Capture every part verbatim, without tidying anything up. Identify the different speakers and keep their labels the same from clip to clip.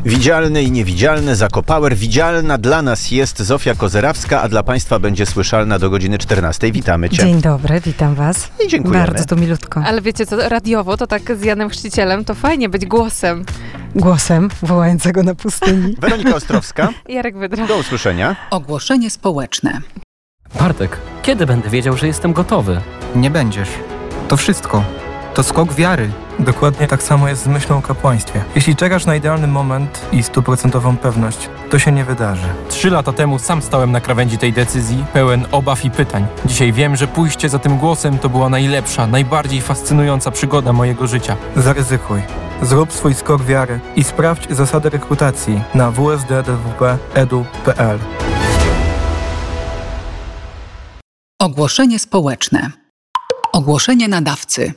Speaker 1: Widzialny i niewidzialny, Zakopower. Widzialna dla nas jest Zofia Kozerawska, a dla Państwa będzie słyszalna do godziny czternastej. Witamy Cię.
Speaker 2: Dzień dobry, witam Was.
Speaker 1: I dziękujemy.
Speaker 2: Bardzo to milutko.
Speaker 3: Ale wiecie co, radiowo to tak z Janem Chrzcicielem to fajnie być głosem.
Speaker 2: Głosem wołającego na pustyni.
Speaker 1: Weronika Ostrowska.
Speaker 3: Jarek Wydra.
Speaker 1: Do usłyszenia.
Speaker 4: Ogłoszenie społeczne.
Speaker 5: Bartek, kiedy będę wiedział, że jestem gotowy?
Speaker 6: Nie będziesz. To wszystko. To skok wiary.
Speaker 7: Dokładnie tak samo jest z myślą o kapłaństwie. Jeśli czekasz na idealny moment i stuprocentową pewność, to się nie wydarzy.
Speaker 8: Trzy lata temu sam stałem na krawędzi tej decyzji, pełen obaw i pytań. Dzisiaj wiem, że pójście za tym głosem to była najlepsza, najbardziej fascynująca przygoda mojego życia.
Speaker 7: Zaryzykuj. Zrób swój skok wiary i sprawdź zasady rekrutacji na w s d d w p kropka e d u kropka p l.
Speaker 4: Ogłoszenie społeczne. Ogłoszenie nadawcy.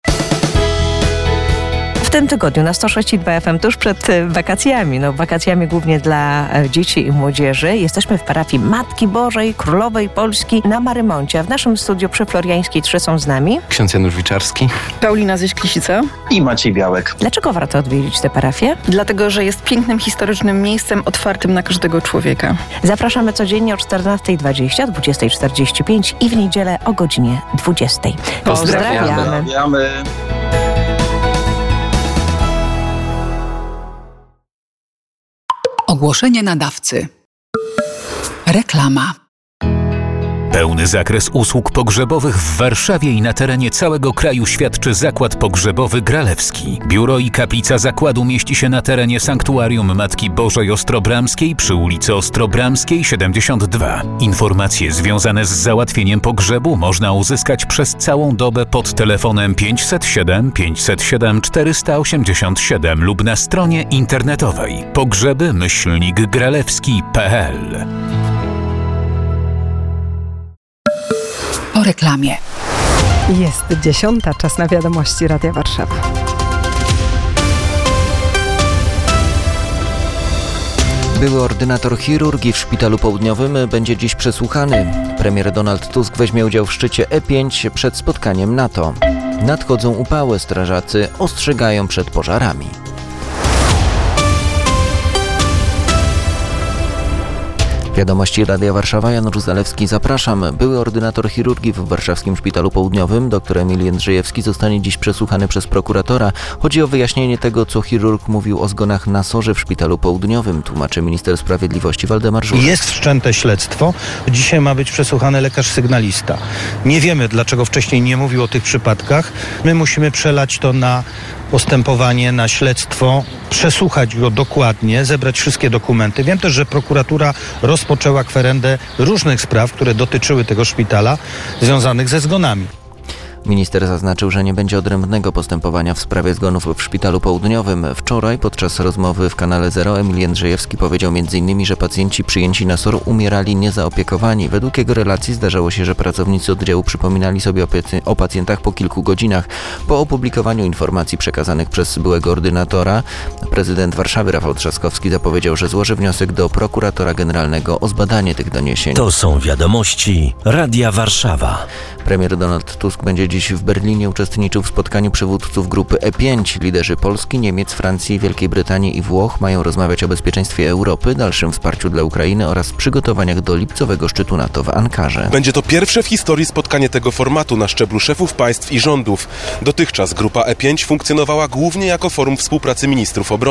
Speaker 9: W tym tygodniu na sto sześć i dwa F M tuż przed wakacjami, no wakacjami głównie dla dzieci i młodzieży, jesteśmy w parafii Matki Bożej Królowej Polski na Marymoncie, a w naszym studiu przy Floriańskiej trzy są z nami
Speaker 6: Ksiądz Janusz Wiczarski.
Speaker 10: Paulina Zyś-Klisica
Speaker 11: i Maciej Białek.
Speaker 9: Dlaczego warto odwiedzić tę parafię?
Speaker 10: Dlatego, że jest pięknym, historycznym miejscem otwartym na każdego człowieka.
Speaker 9: Zapraszamy codziennie o czternasta dwadzieścia, dwudziesta czterdzieści pięć i w niedzielę o godzinie dwudziestej.
Speaker 11: Pozdrawiamy. Pozdrawiamy.
Speaker 4: Ogłoszenie nadawcy. Reklama.
Speaker 12: Pełny zakres usług pogrzebowych w Warszawie i na terenie całego kraju świadczy Zakład Pogrzebowy Gralewski. Biuro i kaplica zakładu mieści się na terenie Sanktuarium Matki Bożej Ostrobramskiej przy ulicy Ostrobramskiej siedemdziesiąt dwa. Informacje związane z załatwieniem pogrzebu można uzyskać przez całą dobę pod telefonem pięćset siedem pięćset siedem czterysta osiemdziesiąt siedem lub na stronie internetowej pogrzeby myślnik gralewski kropka p l.
Speaker 4: Po reklamie.
Speaker 2: Jest dziesiąta, czas na wiadomości Radia Warszawa.
Speaker 13: Były ordynator chirurgii w Szpitalu Południowym będzie dziś przesłuchany. Premier Donald Tusk weźmie udział w szczycie E pięć przed spotkaniem NATO. Nadchodzą upały, strażacy ostrzegają przed pożarami. Wiadomości Radia Warszawa, Janusz Zalewski, zapraszam. Były ordynator chirurgii w warszawskim Szpitalu Południowym, dr Emil Jędrzejewski, zostanie dziś przesłuchany przez prokuratora. Chodzi o wyjaśnienie tego, co chirurg mówił o zgonach na sorze w Szpitalu Południowym, tłumaczy minister sprawiedliwości Waldemar Żurek.
Speaker 14: Jest wszczęte śledztwo. Dzisiaj ma być przesłuchany lekarz sygnalista. Nie wiemy, dlaczego wcześniej nie mówił o tych przypadkach. My musimy przelać to na postępowanie, na śledztwo, przesłuchać go dokładnie, zebrać wszystkie dokumenty. Wiem też, że prokuratura rozpoczęła kwerendę różnych spraw, które dotyczyły tego szpitala, związanych ze zgonami.
Speaker 13: Minister zaznaczył, że nie będzie odrębnego postępowania w sprawie zgonów w Szpitalu Południowym. Wczoraj podczas rozmowy w kanale Zero Emil Jędrzejewski powiedział między innymi, że pacjenci przyjęci na S O R umierali niezaopiekowani. Według jego relacji zdarzało się, że pracownicy oddziału przypominali sobie o, pacy- o pacjentach po kilku godzinach. Po opublikowaniu informacji przekazanych przez byłego ordynatora, prezydent Warszawy Rafał Trzaskowski zapowiedział, że złoży wniosek do prokuratora generalnego o zbadanie tych doniesień.
Speaker 15: To są wiadomości Radia Warszawa.
Speaker 13: Premier Donald Tusk będzie dziś w Berlinie uczestniczył w spotkaniu przywódców grupy E pięć. Liderzy Polski, Niemiec, Francji, Wielkiej Brytanii i Włoch mają rozmawiać o bezpieczeństwie Europy, dalszym wsparciu dla Ukrainy oraz przygotowaniach do lipcowego szczytu NATO w Ankarze.
Speaker 16: Będzie to pierwsze w historii spotkanie tego formatu na szczeblu szefów państw i rządów. Dotychczas grupa E pięć funkcjonowała głównie jako forum współpracy ministrów obrony.